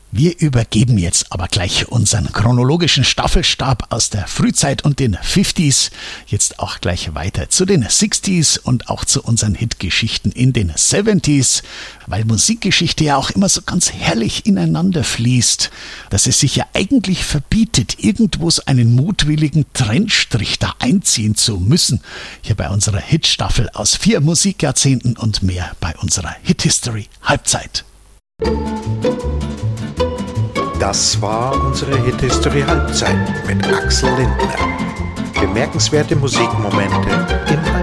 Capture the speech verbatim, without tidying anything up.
Wir übergeben jetzt aber gleich unseren chronologischen Staffelstab aus der Frühzeit und den fünfziger, jetzt auch gleich weiter zu den sechziger und auch zu unseren Hitgeschichten in den siebziger, weil Musikgeschichte ja auch immer so ganz herrlich ineinander fließt, dass es sich ja eigentlich verbietet, irgendwo so einen mutwilligen Trennstrich da einziehen zu müssen. Hier bei unserer Hitstaffel aus vier Musikjahrzehnten und mehr bei unserer Hit-History Halbzeit. Das war unsere Hit History Halbzeit mit Axel Lindner. Bemerkenswerte Musikmomente im